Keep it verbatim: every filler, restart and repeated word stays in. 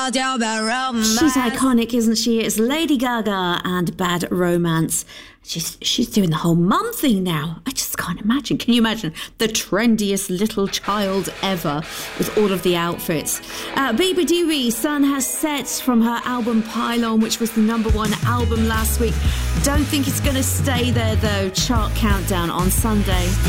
She's iconic, isn't she? It's Lady Gaga and Bad Romance. She's she's doing the whole mum thing now. I just can't imagine. Can you imagine the trendiest little child ever with all of the outfits? Uh, Baby Doobie, Sun Has Set from her album Pylon, which was the number one album last week. Don't think it's going to stay there though. Chart countdown on Sunday.